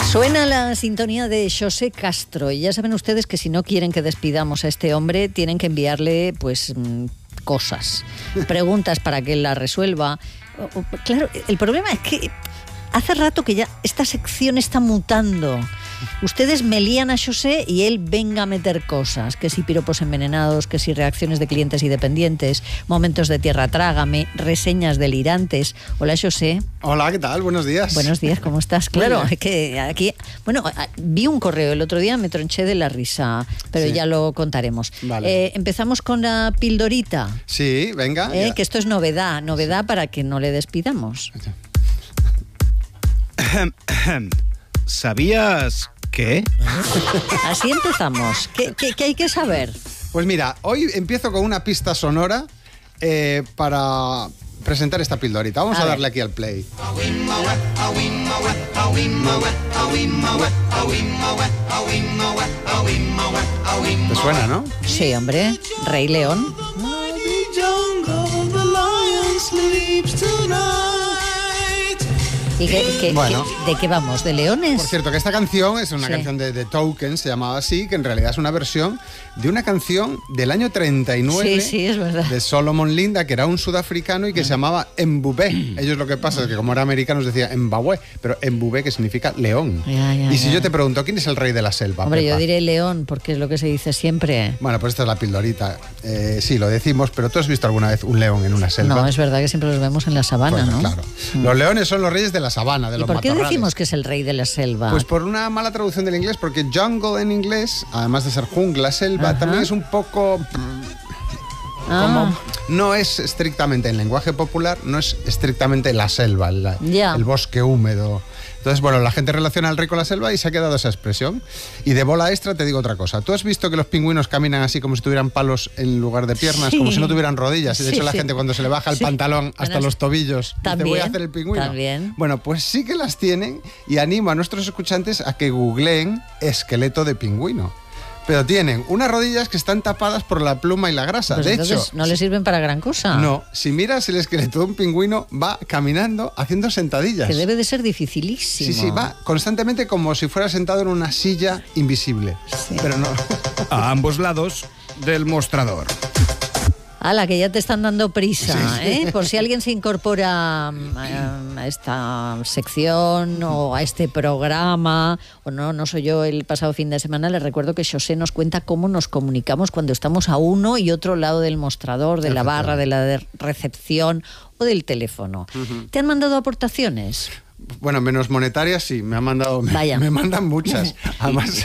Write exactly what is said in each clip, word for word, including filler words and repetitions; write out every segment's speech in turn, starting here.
Suena la sintonía de Xosé Castro y ya saben ustedes que si no quieren que despidamos a este hombre tienen que enviarle pues cosas, preguntas para que él las resuelva. Claro, el problema es que hace rato que ya esta sección está mutando. Ustedes me lían a Xosé y él venga a meter cosas, que si piropos envenenados, que si reacciones de clientes y dependientes, momentos de tierra trágame, reseñas delirantes. Hola, Xosé. Hola, ¿qué tal? Buenos días. Buenos días, ¿cómo estás? Claro, es que aquí, bueno, vi un correo el otro día, me tronché de la risa, pero sí, ya lo contaremos. Vale. Eh, empezamos con la pildorita. Sí, venga. Eh, que esto es novedad, novedad para que no le despidamos. ¿Sabías qué? Así empezamos. ¿Qué, qué, qué hay que saber? Pues mira, hoy empiezo con una pista sonora eh, para presentar esta pildorita. Vamos a, a darle aquí al play. ¿Te suena, no? Sí, hombre. Rey León. ¿Y qué, qué, bueno, qué, de qué vamos? ¿De leones? Por cierto, que esta canción es una sí. canción de The Token, se llamaba así, que en realidad es una versión de una canción del año treinta y nueve sí, sí, es verdad. de Solomon Linda, que era un sudafricano y que ah. se llamaba Mbube. Ellos lo que pasa es que como eran americanos decía Mbabue, pero Mbube que significa león. Ya, ya, y si ya. yo te pregunto, ¿quién es el rey de la selva? Hombre, Pepa? Yo diré león, porque es lo que se dice siempre. Bueno, pues esta es la pildorita. Eh, sí, lo decimos, pero ¿tú has visto alguna vez un león en una selva? No, es verdad que siempre los vemos en la sabana, bueno, ¿no? Claro. Mm. Los leones son los reyes de la sabana, de los matorrales. ¿Por qué decimos que es el rey de la selva? Pues por una mala traducción del inglés, porque jungle en inglés, además de ser jungla, selva, Ajá. también es un poco... Ah. Como, no es estrictamente, en lenguaje popular, no es estrictamente la selva, el, yeah. el bosque húmedo. Entonces, bueno, la gente relaciona al rey con la selva y se ha quedado esa expresión. Y de bola extra te digo otra cosa. ¿Tú has visto que los pingüinos caminan así como si tuvieran palos en lugar de piernas? Sí. Como si no tuvieran rodillas. Y de sí, hecho la sí. gente cuando se le baja el sí. pantalón hasta bueno, los tobillos también, dice, voy a hacer el pingüino. También. Bueno, pues sí que las tienen y animo a nuestros escuchantes a que googleen esqueleto de pingüino. Pero tienen unas rodillas que están tapadas por la pluma y la grasa. Pues de entonces hecho, no le sirven para gran cosa. No, si miras el esqueleto de un pingüino, va caminando haciendo sentadillas. Que debe de ser dificilísimo. Sí, sí, va constantemente como si fuera sentado en una silla invisible. Sí. Pero no. A ambos lados del mostrador. ¡Hala, que ya te están dando prisa! Sí, sí. ¿eh? Por si alguien se incorpora a esta sección o a este programa, o no, no soy yo el pasado fin de semana, les recuerdo que Xosé nos cuenta cómo nos comunicamos cuando estamos a uno y otro lado del mostrador, de la barra, de la de recepción o del teléfono. Uh-huh. ¿Te han mandado aportaciones? Bueno, menos monetarias sí, me han mandado, me, Vaya. me mandan muchas. Además,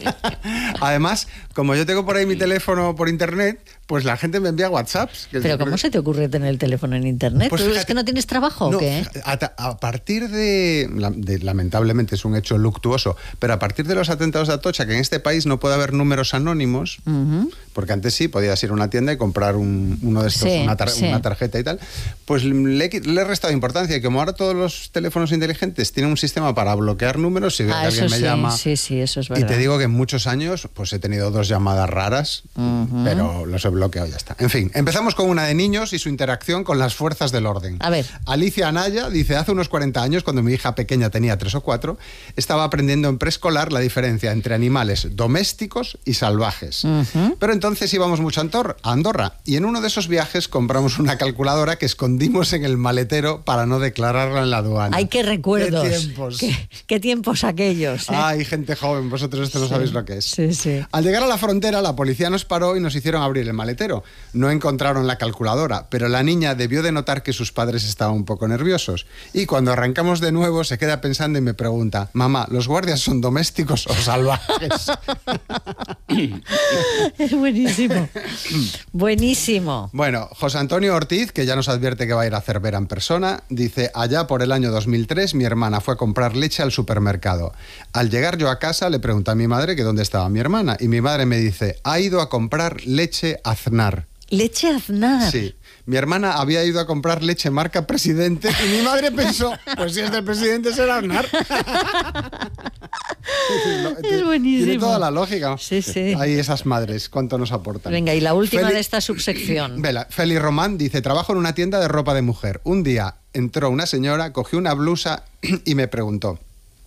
además, como yo tengo por ahí mi teléfono por internet, pues la gente me envía WhatsApps. Que ¿Pero cómo se te ocurre tener el teléfono en internet? Pues fíjate, ¿es que no tienes trabajo no, o qué? A, a partir de, de, lamentablemente es un hecho luctuoso, pero a partir de los atentados de Atocha, que en este país no puede haber números anónimos, uh-huh. porque antes sí, podías ir a una tienda y comprar un, uno de estos, sí, una, tar, sí. una tarjeta y tal, pues le, le he restado importancia, y como ahora todos los teléfonos inteligentes tienen un sistema para bloquear números, si veo ah, que alguien me sí, llama... Sí, sí, eso es verdad. Y te digo que en muchos años pues he tenido dos llamadas raras, uh-huh. pero los he bloqueado y ya está. En fin, empezamos con una de niños y su interacción con las fuerzas del orden. A ver. Alicia Anaya dice, hace unos cuarenta años, cuando mi hija pequeña tenía tres o cuatro, estaba aprendiendo en preescolar la diferencia entre animales domésticos y salvajes. Uh-huh. Pero entonces íbamos mucho a Andorra y en uno de esos viajes compramos una calculadora que escondimos en el maletero para no declararla en la aduana. ¡Ay, qué recuerdos! ¡Qué tiempos! ¿Qué, qué tiempos aquellos! ¿eh? ¡Ay, gente joven! Vosotros esto no sí, sabéis lo que es. Sí, sí. Al llegar a la frontera, la policía nos paró y nos hicieron abrir el maletero. No encontraron la calculadora, pero la niña debió de notar que sus padres estaban un poco nerviosos. Y cuando arrancamos de nuevo, se queda pensando y me pregunta, mamá, ¿los guardias son domésticos o salvajes? Es buenísimo. Buenísimo. Bueno, José Antonio Ortiz, que ya nos advierte que va a ir a Cervera en persona, dice, allá por el año dos mil tres, mi hermana fue a comprar leche al supermercado. Al llegar yo a casa, le pregunté a mi madre que dónde estaba mi hermana, y mi madre me dice, ha ido a comprar leche Aznar. ¿Leche Aznar? Sí. Mi hermana había ido a comprar leche marca Presidente y mi madre pensó, pues si es del Presidente será Aznar. Es buenísimo. Tiene toda la lógica. Sí, sí. Ahí esas madres, cuánto nos aportan. Venga, y la última Feli... de esta subsección. Vela, Feli Román dice, trabajo en una tienda de ropa de mujer. Un día entró una señora, cogió una blusa y me preguntó,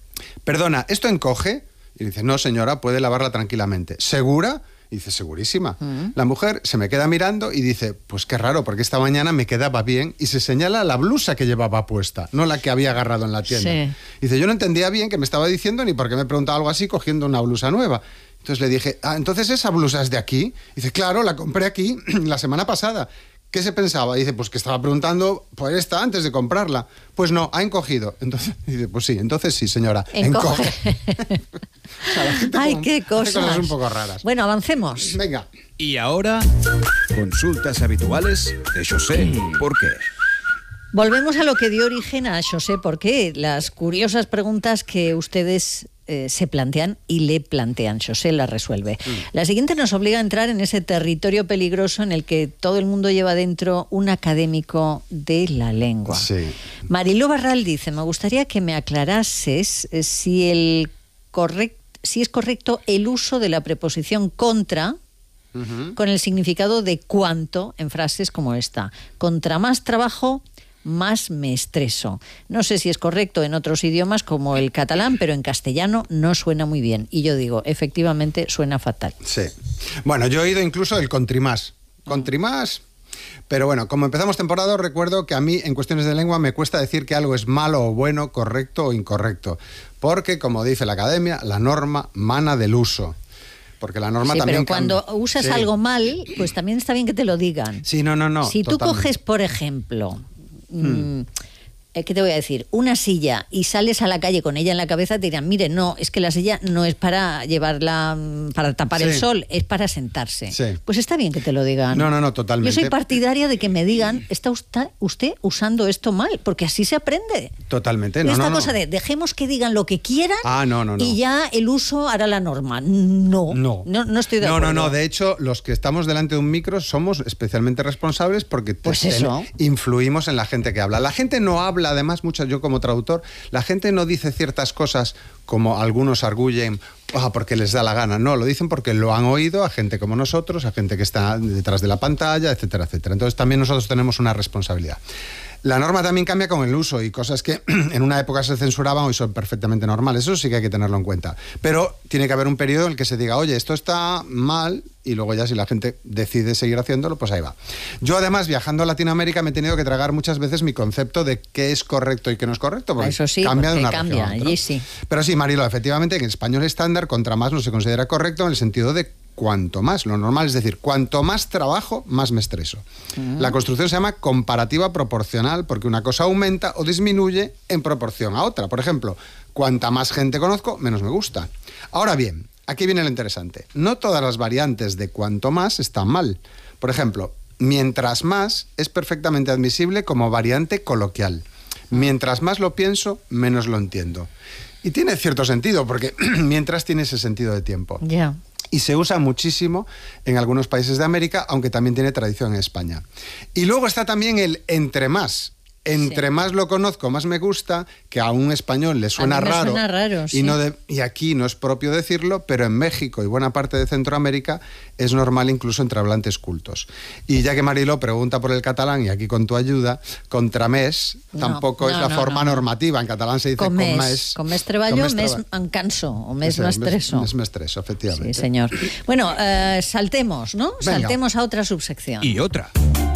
perdona, ¿esto encoge? Y dice, no señora, puede lavarla tranquilamente. ¿Segura? Y dice, segurísima. Uh-huh. La mujer se me queda mirando y dice, pues qué raro, porque esta mañana me quedaba bien, y se señala la blusa que llevaba puesta, no la que había agarrado en la tienda. Sí. Dice, yo no entendía bien qué me estaba diciendo ni por qué me preguntaba algo así cogiendo una blusa nueva. Entonces le dije, ah, ¿entonces esa blusa es de aquí? Y dice, claro, la compré aquí la semana pasada. ¿Qué se pensaba? Y dice, pues que estaba preguntando por esta antes de comprarla. Pues no, ha encogido. Entonces dice, pues sí, entonces sí, señora, encoge. encoge. O sea, Ay, como, qué cosas. cosas un poco raras. Bueno, avancemos. Venga. Y ahora, consultas habituales de José ¿Por qué? Volvemos a lo que dio origen a José ¿Por qué? Las curiosas preguntas que ustedes eh, se plantean y le plantean. José las resuelve. Mm. La siguiente nos obliga a entrar en ese territorio peligroso en el que todo el mundo lleva dentro un académico de la lengua. Sí. Mariló Barral dice, me gustaría que me aclarases eh, si, el correct, si es correcto el uso de la preposición contra uh-huh. con el significado de cuanto en frases como esta. Contra más trabajo, más me estreso. No sé si es correcto en otros idiomas como el catalán, pero en castellano no suena muy bien. Y yo digo, efectivamente, suena fatal. Sí. Bueno, yo he oído incluso el contrimás. Contrimás. Pero bueno, como empezamos temporada, recuerdo que a mí, en cuestiones de lengua, me cuesta decir que algo es malo o bueno, correcto o incorrecto. Porque, como dice la academia, la norma mana del uso. Porque la norma sí, también pero cuando cambia. usas sí. algo mal, pues también está bien que te lo digan. Sí, no, no, no. Si totalmente. tú coges, por ejemplo... Hmm. ¿Qué te voy a decir? Una silla y sales a la calle con ella en la cabeza, te dirán, mire, no, es que la silla no es para llevarla, para tapar sí. el sol, es para sentarse. Sí. Pues está bien que te lo digan. No, no, no, totalmente. Yo soy partidaria de que me digan, ¿está usted, usted usando esto mal? Porque así se aprende. Totalmente. No, Esta no, cosa no. de dejemos que digan lo que quieran ah, no, no, no. y ya el uso hará la norma. No, no, no, no estoy de no, acuerdo. No, no, no. De hecho, los que estamos delante de un micro somos especialmente responsables porque pues te, eso. Ten, influimos en la gente que habla. La gente no habla, además, muchas, yo como traductor, la gente no dice ciertas cosas como algunos arguyen oh, porque les da la gana. No, lo dicen porque lo han oído a gente como nosotros, a gente que está detrás de la pantalla, etcétera, etcétera. Entonces también nosotros tenemos una responsabilidad. La norma también cambia con el uso y cosas que en una época se censuraban hoy son perfectamente normales. Eso sí que hay que tenerlo en cuenta. Pero tiene que haber un periodo en el que se diga, oye, esto está mal, y luego ya si la gente decide seguir haciéndolo, pues ahí va. Yo además, viajando a Latinoamérica, me he tenido que tragar muchas veces mi concepto de qué es correcto y qué no es correcto. Porque eso sí, cambia de una cambia, región a otra. Allí sí. Pero sí, Marilo, efectivamente, en español estándar, contra más no se considera correcto en el sentido de cuanto más. Lo normal es decir, cuanto más trabajo, más me estreso. Uh-huh. La construcción se llama comparativa proporcional porque una cosa aumenta o disminuye en proporción a otra. Por ejemplo, cuanta más gente conozco, menos me gusta. Ahora bien, aquí viene lo interesante. No todas las variantes de cuanto más están mal. Por ejemplo, mientras más es perfectamente admisible como variante coloquial. Mientras más lo pienso, menos lo entiendo. Y tiene cierto sentido porque mientras tiene ese sentido de tiempo. Ya. Yeah. Y se usa muchísimo en algunos países de América, aunque también tiene tradición en España. Y luego está también el entre más. Entre sí. más lo conozco, más me gusta, que a un español le suena a mí me raro. Suena raro y, sí. no de, y aquí no es propio decirlo, pero en México y buena parte de Centroamérica es normal incluso entre hablantes cultos. Y ya que Mariló pregunta por el catalán, y aquí con tu ayuda, contramés no, tampoco no, es la no, forma no, normativa. En catalán se dice con mes. mes. Con mes treballo, mes em canso, o mes m'estreso. Mes m'estreso, efectivamente. Sí, señor. Bueno, eh, saltemos, ¿no? Venga. Saltemos a otra subsección. Y otra.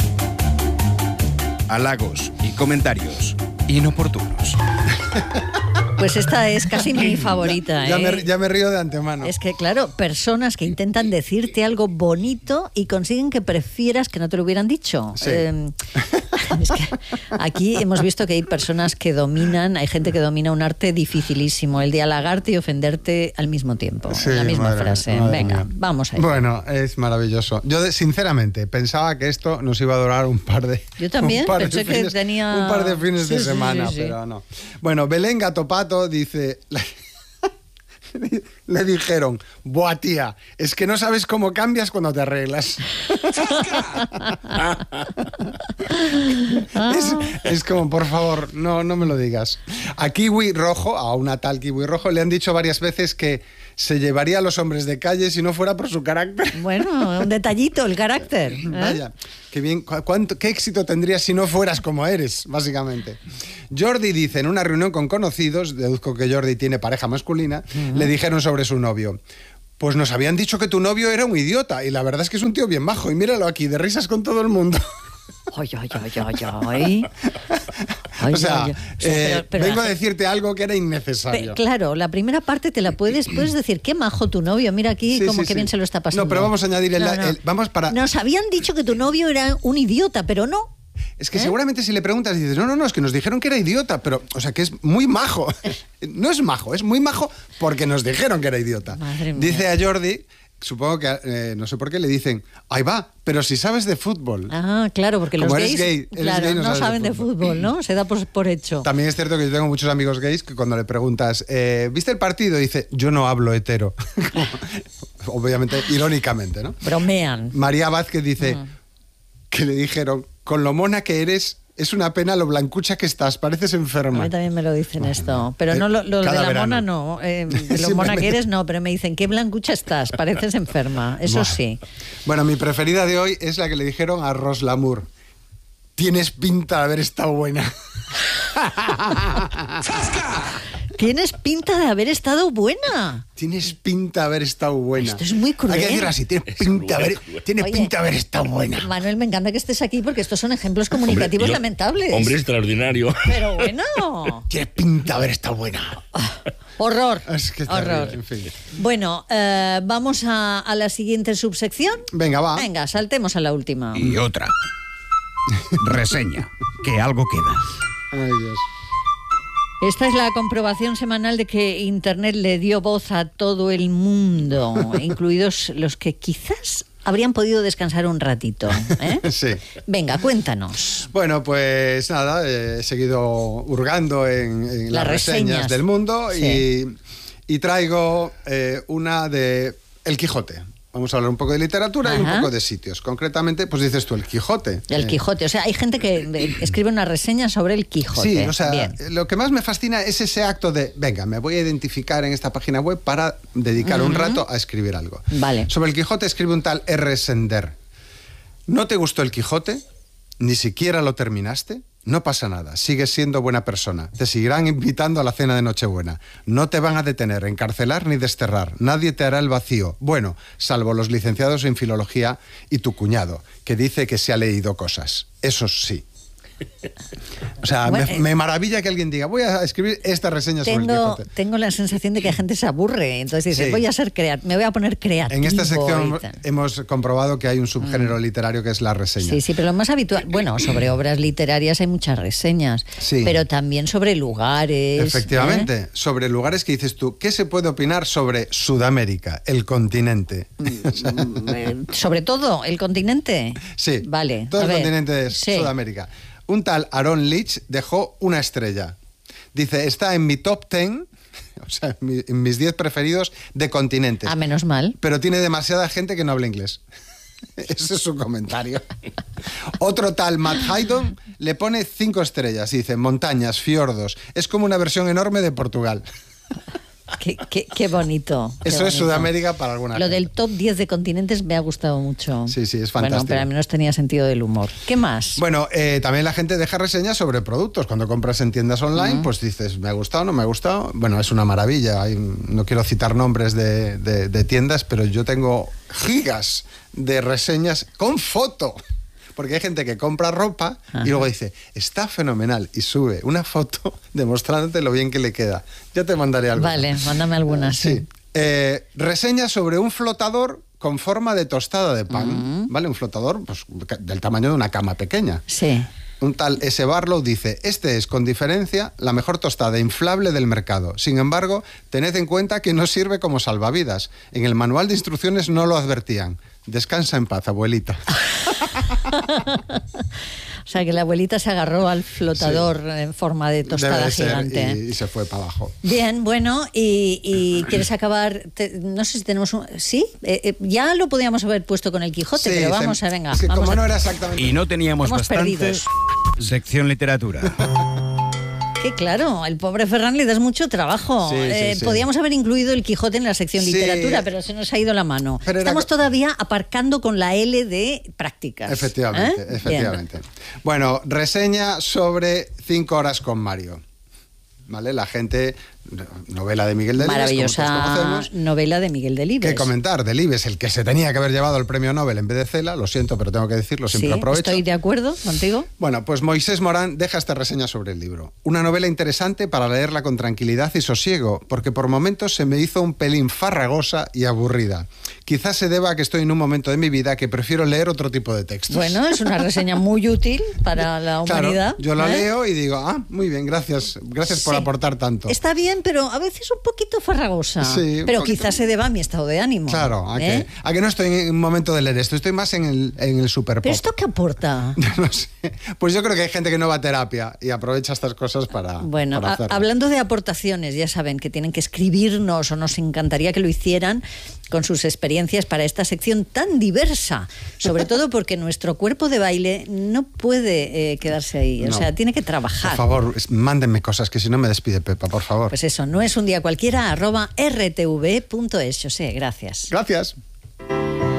Halagos y comentarios inoportunos. Pues esta es casi mi favorita. Ya, ¿eh? me, ya me río de antemano. Es que, claro, personas que intentan decirte algo bonito y consiguen que prefieras que no te lo hubieran dicho. Sí. Eh, es que aquí hemos visto que hay personas que dominan, hay gente que domina un arte dificilísimo, el de halagarte y ofenderte al mismo tiempo, sí, en la misma madre, frase. madre Venga, mía. vamos ahí. Bueno, es maravilloso. Yo, sinceramente, pensaba que esto nos iba a durar un par de... Yo también, pensé que fines, tenía... Un par de fines sí, de sí, semana, sí, sí. pero no. Bueno, Belén Gatopato dice... le dijeron, buah, tía, es que no sabes cómo cambias cuando te arreglas. es, es como, por favor, no, no me lo digas. A Kiwi Rojo, a una tal Kiwi Rojo, le han dicho varias veces que se llevaría a los hombres de calle si no fuera por su carácter. Bueno, un detallito, el carácter. ¿eh? Vaya, qué bien, cu- cuánto, qué éxito tendrías si no fueras como eres, básicamente. Jordi dice, en una reunión con conocidos, deduzco que Jordi tiene pareja masculina, uh-huh. le dijeron sobre su novio. Pues nos habían dicho que tu novio era un idiota y la verdad es que es un tío bien majo y míralo aquí, de risas con todo el mundo. Ay, ay, ay, ay, ay. Ay, o sea, ay, ay. Eh, Pero- pero- vengo a decirte algo que era innecesario. Pe- claro, la primera parte te la puedes, puedes decir, qué majo tu novio, mira aquí Sí, como sí, que sí. bien se lo está pasando. No, pero vamos a añadir el- el- vamos para- Nos habían dicho que tu novio era un idiota, pero no. Es que ¿Eh? seguramente si le preguntas dices, no, no, no, es que nos dijeron que era idiota, pero, o sea, que es muy majo. No es majo, es muy majo porque nos dijeron que era idiota. Madre mía. Dice a Jordi, supongo que, eh, no sé por qué, le dicen, ahí va, pero si sabes de fútbol. Ah, claro, porque Como los eres gays gay, eres claro, gay, no no, sabes de saben de fútbol. fútbol, ¿no? Se da por, por hecho. También es cierto que yo tengo muchos amigos gays que cuando le preguntas, eh, ¿viste el partido? Dice, yo no hablo hetero. Obviamente, irónicamente, ¿no? Bromean. María Vázquez dice Mm. que le dijeron, con lo mona que eres, es una pena lo blancucha que estás, pareces A enferma. mí también me lo dicen esto. Pero eh, no lo, lo de cada la verano. mona, no. Eh, de lo mona que eres, no. Pero me dicen, qué blancucha estás, pareces enferma. Eso Buah. sí. Bueno, mi preferida de hoy es la que le dijeron a Ros Lamour. Tienes pinta de haber estado buena. Tienes pinta de haber estado buena. Tienes pinta de haber estado buena. Esto es muy cruel. Hay que decirlo así, tienes pinta de haber, tienes Oye, pinta de haber estado buena. Manuel, me encanta que estés aquí porque estos son ejemplos comunicativos Hombre, yo- lamentables. Hombre extraordinario. Pero bueno. Tienes pinta de haber estado buena. Horror. Es que es terrible, Horror. en fin. Bueno, eh, vamos a, a la siguiente subsección. Venga, va. Venga, saltemos a la última. Y otra. Reseña. Que algo queda. Ay, Dios. Esta es la comprobación semanal de que Internet le dio voz a todo el mundo, incluidos los que quizás habrían podido descansar un ratito. ¿eh? Sí. Venga, cuéntanos. Bueno, pues nada, eh, he seguido hurgando en, en las, Las reseñas. reseñas. del mundo Sí. y, y traigo eh, una de El Quijote. Vamos a hablar un poco de literatura y un Ajá. poco de sitios. Concretamente, pues dices tú, El Quijote. El Eh, Quijote. O sea, hay gente que eh, escribe una reseña sobre el Quijote. Sí, o sea, Bien. lo que más me fascina es ese acto de, venga, me voy a identificar en esta página web para dedicar un rato a escribir algo. Vale. Sobre El Quijote escribe un tal R. Sender. ¿No te gustó El Quijote? ¿Ni siquiera lo terminaste? No pasa nada, sigues siendo buena persona. Te seguirán invitando a la cena de Nochebuena. No te van a detener, encarcelar ni desterrar. Nadie te hará el vacío. Bueno, salvo los licenciados en filología y tu cuñado, que dice que se ha leído cosas. Esos sí. O sea, Bueno, me, eh, me maravilla que alguien diga, voy a escribir esta reseña sobre El Tengo, Quijote. tengo la sensación de que la gente se aburre. Entonces dice, Sí. voy a ser creat me voy a poner creativo. En esta sección y tal. hemos comprobado que hay un subgénero literario que es la reseña. Sí, sí, pero lo más habitual, bueno, sobre obras literarias hay muchas reseñas, Sí. pero también sobre lugares. Efectivamente, ¿eh? sobre lugares que dices tú, ¿qué se puede opinar sobre Sudamérica, el continente? Eh, sobre todo el continente. Sí, Vale. todo a el ver. continente es Sí. Sudamérica. Un tal Aaron Leach dejó una estrella. Dice, está en mi top ten, o sea, en, mi- en mis diez preferidos de continentes. Ah, menos mal. Pero tiene demasiada gente que no habla inglés. Ese es su comentario. Otro tal Matt Haydon le pone cinco estrellas y dice, montañas, fiordos, es como una versión enorme de Portugal. Qué, qué- qué bonito. qué Eso es bonito. Sudamérica para alguna Lo gente. del top diez de continentes me ha gustado mucho. Sí, sí, es Bueno, fantástico. pero al menos tenía sentido del humor. ¿Qué más? Bueno, eh, también la gente deja reseñas sobre productos. Cuando compras en tiendas online, pues dices, ¿me ha gustado no me ha gustado? Bueno, es una maravilla. Hay- no quiero citar nombres de, de- de tiendas, pero yo tengo gigas de reseñas con foto. Porque hay gente que compra ropa Ajá. y luego dice, está fenomenal, y sube una foto demostrándote lo bien que le queda. Ya te mandaré algo. Vale, mándame algunas. Sí. Eh, reseña sobre un flotador con forma de tostada de pan. ¿Vale? Un flotador pues, del tamaño de una cama pequeña. Sí. Un tal S. Barlow dice, este es con diferencia la mejor tostada inflable del mercado. Sin embargo, tened en cuenta que no sirve como salvavidas. En el manual de instrucciones no lo advertían. Descansa en paz, abuelita. O sea, que la abuelita se agarró al flotador sí. en forma de tostada Debe ser, gigante. Y, y se fue para abajo. Bien, bueno, y, y ¿quieres acabar? Te, no sé si tenemos un... ¿Sí? Eh, eh, ya lo podíamos haber puesto con el Quijote, sí, pero vamos se, a, venga. Es que vamos como a... no era exactamente... Y no teníamos Estamos bastante... perdidos. Sección literatura. Que claro, al pobre Ferran le das mucho trabajo. Sí, sí, eh, sí. Podíamos haber incluido el Quijote en la sección Sí. literatura, pero se nos ha ido la mano. Pero era Estamos co- todavía aparcando con la L de prácticas. Efectivamente, ¿Eh? efectivamente. Bien. Bueno, reseña sobre Cinco horas con Mario. ¿Vale? La gente, novela de Miguel Delibes, Maravillosa como todos conocemos. novela de Miguel Delibes. ¿Qué comentar? Delibes, el que se tenía que haber llevado el premio Nobel en vez de Cela, lo siento, pero tengo que decirlo, siempre Sí, aprovecho. estoy de acuerdo contigo. Bueno, pues Moisés Morán deja esta reseña sobre el libro. Una novela interesante para leerla con tranquilidad y sosiego, porque por momentos se me hizo un pelín farragosa y aburrida. Quizás se deba a que estoy en un momento de mi vida que prefiero leer otro tipo de textos. Bueno, es una reseña muy útil para la humanidad. Claro, yo la ¿eh? leo y digo, ah, muy bien, gracias, gracias por Sí. aportar tanto. Está bien, pero a veces un poquito farragosa. Sí, un pero poquito. quizás se deba a mi estado de ánimo. Claro, a, ¿eh? que, a que no estoy en un momento de leer esto, estoy más en el, en el super pop. ¿Pero esto qué aporta? No sé. Pues yo creo que hay gente que no va a terapia y aprovecha estas cosas para, Bueno, para a- hacerlo. hablando de aportaciones, ya saben que tienen que escribirnos o nos encantaría que lo hicieran con sus experiencias para esta sección tan diversa, sobre todo porque nuestro cuerpo de baile no puede eh, quedarse ahí, o No. sea, tiene que trabajar. Por favor, es- mándenme cosas, que si no me despide Pepa, por favor. Pues eso, no es un día cualquiera, arroba r t v punto es. José, gracias. Gracias.